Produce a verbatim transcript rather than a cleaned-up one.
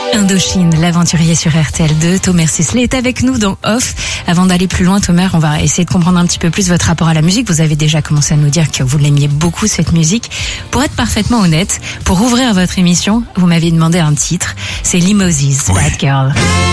Indochine, l'aventurier sur R T L deux. Thomas Sisley est avec nous dans Off. Avant d'aller plus loin, Thomas, on va essayer de comprendre un petit peu plus votre rapport à la musique. Vous avez déjà commencé à nous dire que vous l'aimiez beaucoup, cette musique. Pour être parfaitement honnête, pour ouvrir votre émission, vous m'aviez demandé un titre. C'est Limosis, Oui. Bad Girl.